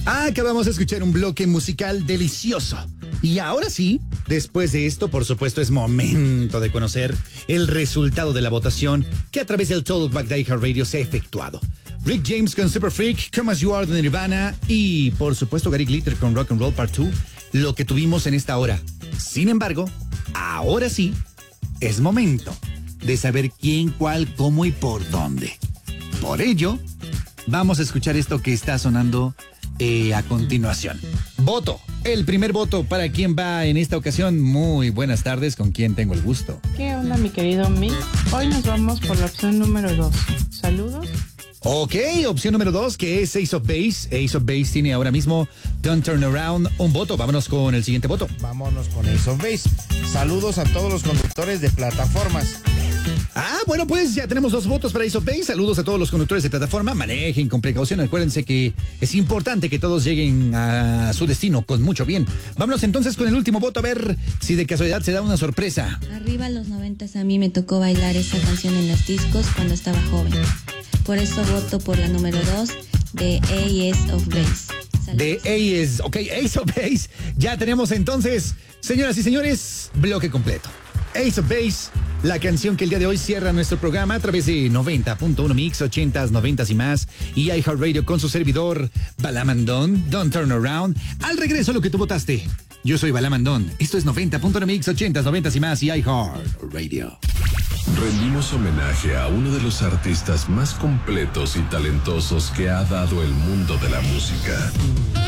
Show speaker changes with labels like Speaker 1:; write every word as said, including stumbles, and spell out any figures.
Speaker 1: Acabamos de escuchar un bloque musical delicioso. Y ahora sí, después de esto, por supuesto, es momento de conocer el resultado de la votación que a través del Totalback de iHeartRadio se ha efectuado. Rick James con Super Freak, Come As You Are de Nirvana y, por supuesto, Gary Glitter con Rock and Roll Part dos, lo que tuvimos en esta hora. Sin embargo, ahora sí, es momento de saber quién, cuál, cómo y por dónde. Por ello, vamos a escuchar esto que está sonando eh, a continuación. Voto. El primer voto para quién va en esta ocasión. Muy buenas tardes, ¿con quién tengo el gusto?
Speaker 2: ¿Qué onda, mi querido Mick? Hoy nos vamos por la opción número dos. Saludos.
Speaker 1: Ok, opción número dos, que es Ace of Base. Ace of Base tiene ahora mismo Don't Turn Around un voto. Vámonos con el siguiente voto.
Speaker 3: Vámonos con Ace of Base. Saludos a todos los conductores de plataformas.
Speaker 1: Ah, bueno, pues ya tenemos dos votos para Ace of Base. Saludos a todos los conductores de plataforma. Manejen con precaución. Acuérdense que es importante que todos lleguen a su destino con mucho bien. Vámonos entonces con el último voto a ver si de casualidad se da una sorpresa.
Speaker 4: Arriba los noventas, a mí me tocó bailar esa canción en los discos cuando estaba joven. Por eso voto por la número dos de Ace of Base. Saludos.
Speaker 1: De Ace, ok, Ace of Base. Ya tenemos entonces, señoras y señores, bloque completo. Ace of Base, la canción que el día de hoy cierra nuestro programa a través de noventa punto uno Mix, ochentas, noventas y más, y iHeartRadio con su servidor, Balamandón, Don't Turn Around. Al regreso, lo que tú votaste. Yo soy Balamandón. Esto es noventa punto uno Mix, ochentas, noventas y más, y iHeartRadio.
Speaker 5: Rendimos homenaje a uno de los artistas más completos y talentosos que ha dado el mundo de la música.